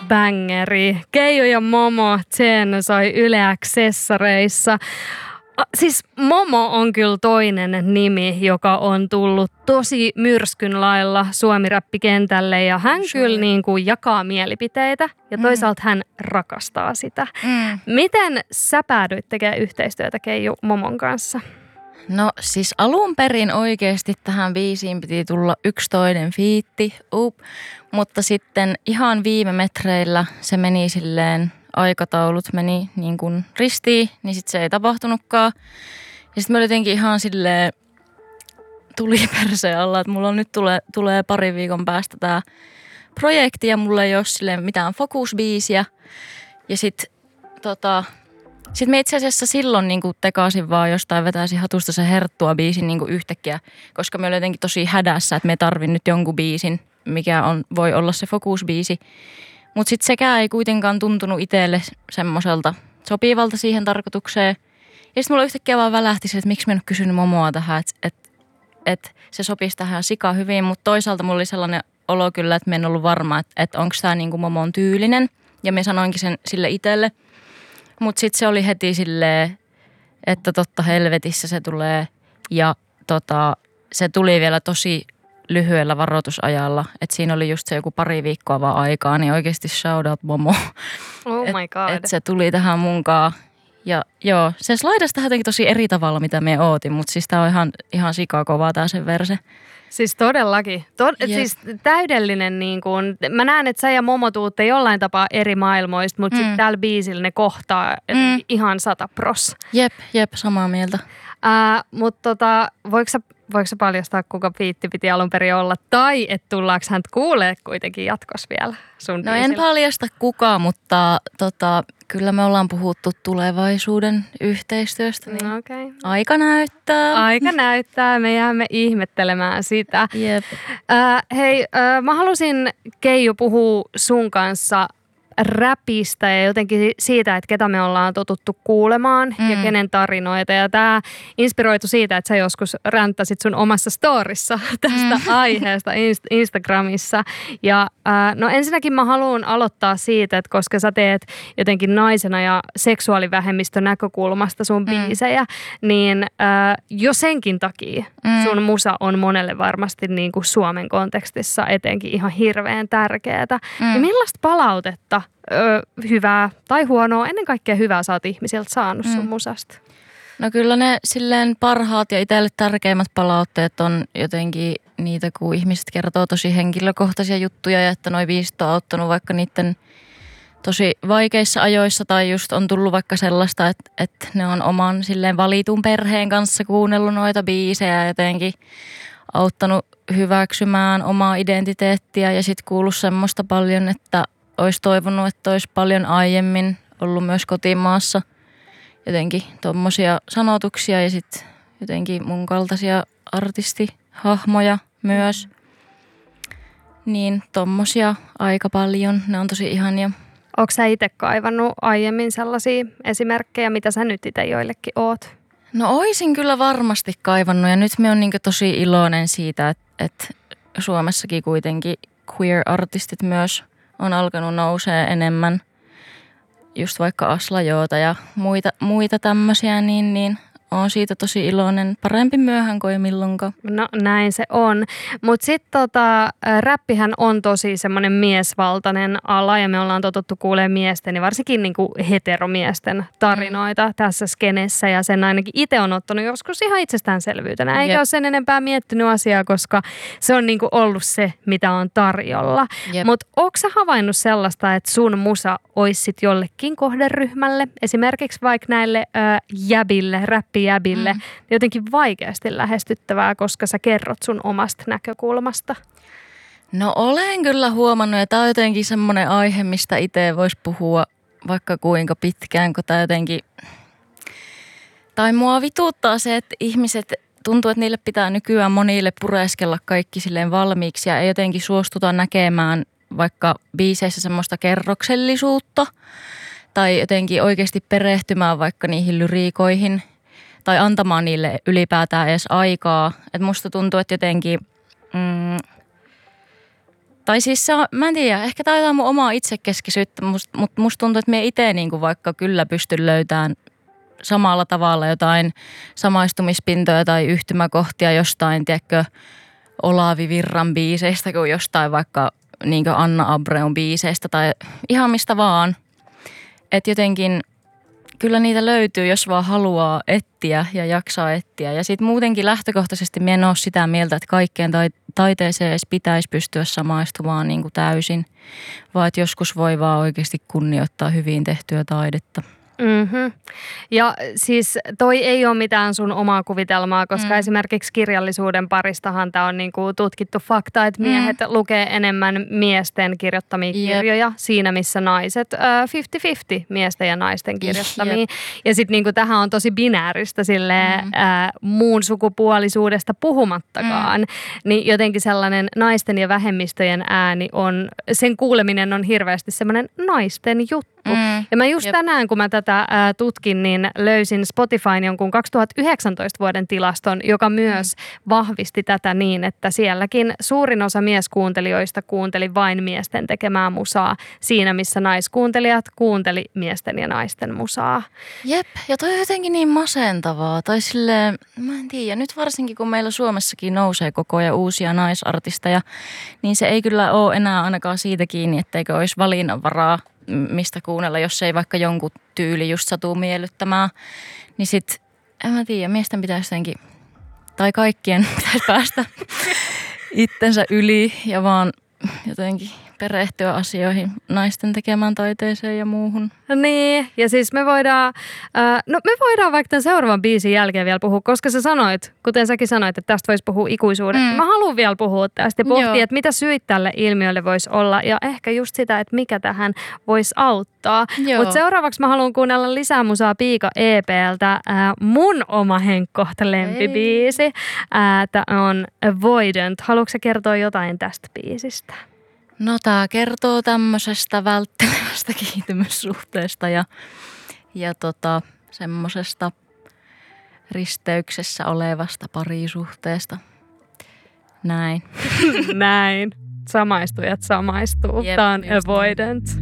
bangeri. Keijo ja Momo Chen soi Yle Accessoreissa. Siis Momo on kyllä toinen nimi, joka on tullut tosi myrskyn lailla suomi-räppikentälle ja hän kyllä niin kuin jakaa mielipiteitä ja toisaalta hän rakastaa sitä. Miten sä päädyit tekemään yhteistyötä Keijo Momon kanssa? No siis alun perin oikeasti tähän biisiin piti tulla yksi toinen fiitti, mutta sitten ihan viime metreillä se meni silleen, aikataulut meni niin kuin ristiin, niin sitten se ei tapahtunutkaan. Ja sitten mä jotenkin ihan silleen tuli perseen alla, että mulla on nyt tulee parin viikon päästä tää projekti ja mulla ei ole silleen mitään fokusbiisiä. Ja sitten sitten me itse asiassa silloin niin tekaisin vaan jostain vetäisin hatusta se Herttua biisin niin yhtäkkiä, koska me oli jotenkin tosi hädässä, että me tarvin nyt jonkun biisin, mikä voi olla se fokusbiisi. Mutta sitten sekään ei kuitenkaan tuntunut itselle semmoiselta sopivalta siihen tarkoitukseen. Ja sitten mulla yhtäkkiä vaan välähti se, että miksi mä en ole kysynyt Momoa tähän, että se sopisi tähän sika hyvin. Mutta toisaalta mulla oli sellainen olo kyllä, että mä en ollut varma, että onko tämä niinku Momon tyylinen. Ja mä sanoinkin sen sille itselle. Mutta sitten se oli heti silleen, että totta helvetissä se tulee. Ja se tuli vielä tosi lyhyellä varoitusajalla. Että siinä oli just se joku pari viikkoa vaan aikaa, niin oikeasti shout out Momo. Oh my god. Että se tuli tähän munkaan. Ja joo, se slaidasi tähän jotenkin tosi eri tavalla, mitä me ootin. Mutta siis tää on ihan sikakovaa tää sen verse. Siis todellakin. Siis täydellinen niin kuin, mä näen, että sä ja Momo tuutte jollain tapaa eri maailmoista, mutta sitten tällä biisillä ne kohtaa ihan 100%. Jep, samaa mieltä. Mutta voiko sä paljastaa, kuka fiitti piti alun perin olla? Tai että tullaanko hän kuulee kuitenkin jatkossa vielä sun biisillä? No en paljasta kukaan, mutta kyllä me ollaan puhuttu tulevaisuuden yhteistyöstä. Niin Okay. Aika näyttää. Aika näyttää. Me jäämme ihmettelemään sitä. Jep. Hei, mä halusin Keijo puhua sun kanssa räpistä ja jotenkin siitä, että ketä me ollaan totuttu kuulemaan ja kenen tarinoita. Ja tämä inspiroitu siitä, että sä joskus ränttäsit sun omassa storissa tästä aiheesta Instagramissa. Ja no ensinnäkin mä haluan aloittaa siitä, että koska sä teet jotenkin naisena ja seksuaalivähemmistön näkökulmasta sun biisejä, niin jo senkin takia sun musa on monelle varmasti niin kuin Suomen kontekstissa etenkin ihan hirveän tärkeää. Ja millaista palautetta hyvää tai huonoa, ennen kaikkea hyvää sä oot ihmisiltä saanut sun musasta? No kyllä ne silleen parhaat ja itselle tärkeimmät palautteet on jotenkin niitä, kun ihmiset kertoo tosi henkilökohtaisia juttuja ja että noi biisit on auttanut vaikka niiden tosi vaikeissa ajoissa tai just on tullut vaikka sellaista, että ne on oman silleen valitun perheen kanssa kuunnellut noita biisejä ja jotenkin auttanut hyväksymään omaa identiteettiä ja sitten kuullut semmoista paljon, että olisi toivonut, että olisi paljon aiemmin ollut myös kotimaassa jotenkin tommosia sanotuksia ja sitten jotenkin mun kaltaisia artistihahmoja myös. Niin tommosia aika paljon, ne on tosi ihania. Ootko sä itse kaivannut aiemmin sellaisia esimerkkejä, mitä sä nyt itse joillekin oot? No oisin kyllä varmasti kaivannut ja nyt me on niinku tosi iloinen siitä, että Suomessakin kuitenkin queer-artistit myös on alkanut nousee enemmän. Just vaikka Asla Joota ja muita tämmöisiä, niin Oon siitä tosi iloinen. Parempi myöhään kuin milloinkaan. No näin se on. Mutta sitten räppihän on tosi semmoinen miesvaltainen ala ja me ollaan totuttu kuulemaan miesten ja varsinkin niinku heteromiesten tarinoita tässä skenessä ja sen ainakin itse on ottanut joskus ihan itsestäänselvyytenä. Eikä ole sen enempää miettinyt asiaa, koska se on niinku ollut se, mitä on tarjolla. Mutta ootko sä havainnut sellaista, että sun musa olisi sit jollekin kohderyhmälle, esimerkiksi vaikka näille jäbille, räppijäbille, jotenkin vaikeasti lähestyttävää, koska sä kerrot sun omasta näkökulmasta? No olen kyllä huomannut, ja tämä on jotenkin semmoinen aihe, mistä itse voisi puhua vaikka kuinka pitkään, kun tämä jotenkin, tai mua vituttaa se, että ihmiset tuntuu, että niille pitää nykyään monille pureskella kaikki silleen valmiiksi ja ei jotenkin suostuta näkemään vaikka biiseissä semmoista kerroksellisuutta tai jotenkin oikeasti perehtymään vaikka niihin lyriikoihin tai antamaan niille ylipäätään edes aikaa. Et musta tuntuu, että jotenkin Tai siis se on, mä en tiedä, ehkä tää on jotain mun omaa itsekeskisyyttä, mutta musta tuntuu, että me itse niinku vaikka kyllä pystyn löytämään samalla tavalla jotain samaistumispintoja tai yhtymäkohtia jostain, tiedätkö, Olavi Virran biiseistä kuin jostain vaikka niin Anna Abreun biiseistä tai ihan mistä vaan. Että jotenkin kyllä niitä löytyy, jos vaan haluaa etsiä ja jaksaa etsiä. Ja sitten muutenkin lähtökohtaisesti minä en ole sitä mieltä, että kaikkeen taiteeseen edes pitäisi pystyä samaistumaan niin kuin täysin. Vaan että joskus voi vaan oikeasti kunnioittaa hyvin tehtyä taidetta. Mm-hmm. Ja siis toi ei ole mitään sun omaa kuvitelmaa, koska esimerkiksi kirjallisuuden paristahan tämä on niinku tutkittu fakta, että miehet lukee enemmän miesten kirjoittamia kirjoja siinä, missä naiset 50-50 miesten ja naisten kirjoittamia. Ja sitten niinku tähän on tosi binääristä silleen, muun sukupuolisuudesta puhumattakaan. Niin jotenkin sellainen naisten ja vähemmistöjen ääni on, sen kuuleminen on hirveästi semmoinen naisten juttu. Ja mä just tänään, kun mä tätä tutkin, niin löysin Spotifyn jonkun 2019 vuoden tilaston, joka myös vahvisti tätä niin, että sielläkin suurin osa mieskuuntelijoista kuunteli vain miesten tekemää musaa siinä, missä naiskuuntelijat kuunteli miesten ja naisten musaa. Jep, ja toi on jotenkin niin masentavaa. Tai silleen, mä en tiedä, nyt varsinkin kun meillä Suomessakin nousee koko ajan uusia naisartisteja, niin se ei kyllä ole enää ainakaan siitä kiinni, etteikö olisi valinnanvaraa mistä kuunnella, jos ei vaikka jonkun tyyli just satuu miellyttämään. Niin sit, en mä tiedä, miesten pitäisi jotenkin, tai kaikkien pitäisi päästä itsensä yli ja vaan jotenkin perehtyä asioihin, naisten tekemään taiteeseen ja muuhun. Niin, ja siis me voidaan vaikka tämän seuraavan biisin jälkeen vielä puhua, koska sä sanoit, kuten säkin sanoit, että tästä voisi puhua ikuisuuden. Mä haluan vielä puhua tästä ja pohtia, että mitä syyt tälle ilmiölle voisi olla ja ehkä just sitä, että mikä tähän voisi auttaa. Mutta seuraavaksi mä haluan kuunnella lisää musaa Piika EP:ltä. Mun oma henkkohta lempibiisi. Tämä on Avoidant. Haluatko sä kertoa jotain tästä biisistä? No tää kertoo tämmöisestä välttelevästä kiintymyssuhteesta ja semmosesta risteyksessä olevasta parisuhteesta. Näin. Näin. Samaistujat samaistuu. Tää on Avoidant.